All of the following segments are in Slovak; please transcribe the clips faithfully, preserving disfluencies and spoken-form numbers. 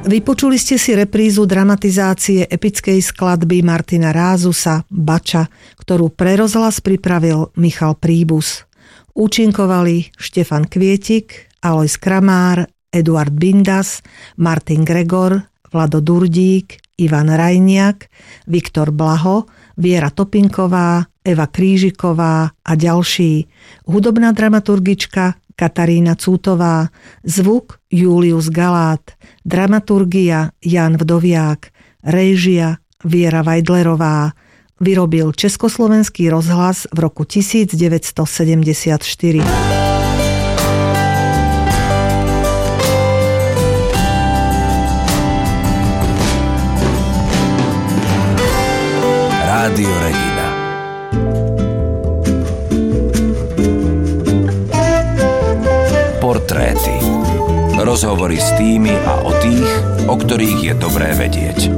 Vypočuli ste si reprízu dramatizácie epickej skladby Martina Rázusa Bača, ktorú pre rozhlas pripravil Michal Príbus. Účinkovali Štefan Kvietik, Alojz Kramár, Eduard Bindas, Martin Gregor, Vlado Durdík, Ivan Rajniak, Viktor Blaho, Viera Topinková, Eva Krížiková a ďalší. Hudobná dramaturgička Katarína Cútová, zvuk Julius Galát, dramaturgia Jan Vdoviák, réžia Viera Vajdlerová. Vyrobil Československý rozhlas v roku devätnásťsedemdesiatštyri. Rádio Regina. Portréty. Rozhovory s tými a o tých, o ktorých je dobré vedieť.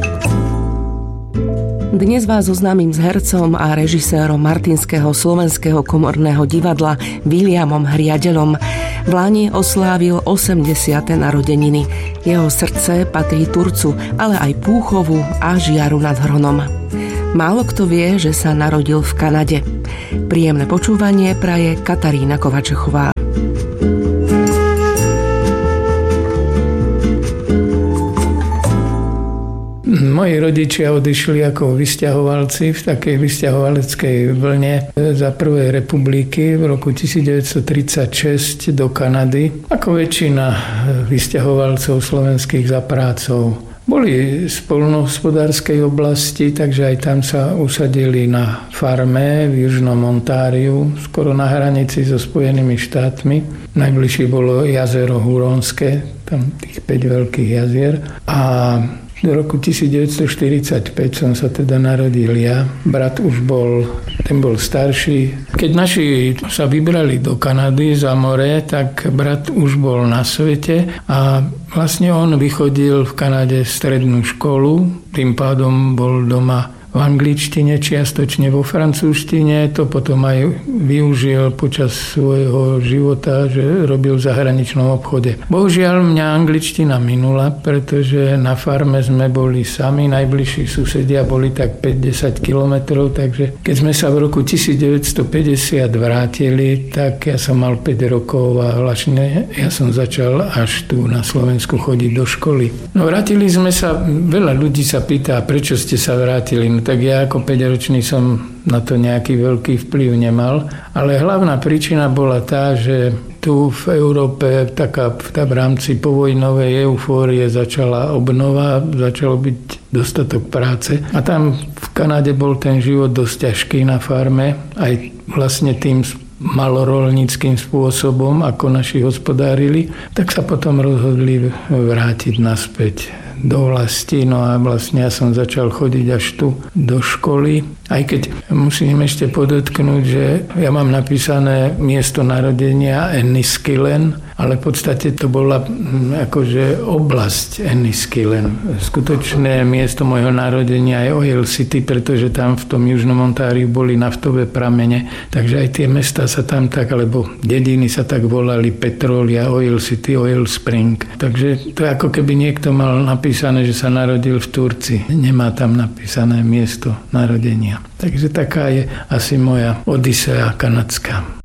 Dnes vás oznámim s hercom a režisérom Martinského slovenského komorného divadla Viliamom Hriadeľom. V lani oslávil osemdesiate narodeniny. Jeho srdce patrí Turcu, ale aj Púchovu a Žiaru nad Hronom. Málo kto vie, že sa narodil v Kanade. Príjemné počúvanie praje Katarína Kovačechová. Moji rodičia odišli ako vysťahovalci v takej vysťahovaleckej vlne za prvej republiky v roku devätnásťtridsaťšesť do Kanady, ako väčšina vysťahovalcov slovenských za prácou. Boli z poľnohospodárskej oblasti, takže aj tam sa usadili na farme v Južnom Ontáriu, skoro na hranici so Spojenými štátmi. Najbližšie bolo jazero Huronské, tam tých päť veľkých jazier. A do roku devätnásťštyridsaťpäť som sa teda narodil ja. Brat už bol, ten bol starší. Keď naši sa vybrali do Kanady za more, tak brat už bol na svete a vlastne on vychodil v Kanade strednú školu, tým pádom bol doma v angličtine, čiastočne vo francúzštine. To potom aj využil počas svojho života, že robil v zahraničnom obchode. Bohužiaľ mňa angličtina minula, pretože na farme sme boli sami, najbližší susedia boli tak päť až desať kilometrov, takže keď sme sa v roku devätnásťpäťdesiat vrátili, tak ja som mal päť rokov a vlastne ja som začal až tu na Slovensku chodiť do školy. No vrátili sme sa, veľa ľudí sa pýta, prečo ste sa vrátili. Tak ja ako päťročný som na to nejaký veľký vplyv nemal. Ale hlavná príčina bola tá, že tu v Európe taká, tá v rámci povojnovej eufórie začala obnova, začalo byť dostatok práce. A tam v Kanade bol ten život dosť ťažký na farme, aj vlastne tým malorolníckým spôsobom, ako naši hospodárili, tak sa potom rozhodli vrátiť naspäť do vlasti. No a vlastne ja som začal chodiť až tu do školy. Aj keď musím ešte podotknúť, že ja mám napísané miesto narodenia Enniskillen, ale v podstate to bola akože oblasť Enniskillen. Skutočné miesto môjho narodenia je Oil City, pretože tam v tom Južnom Ontáriu boli naftové pramene, takže aj tie mestá sa tam tak, alebo dediny sa tak volali Petrolia, Oil City, Oil Spring. Takže to je ako keby niekto mal napísané, že sa narodil v Turci. Nemá tam napísané miesto narodenia. Takže taká je asi moja odysea kanadská.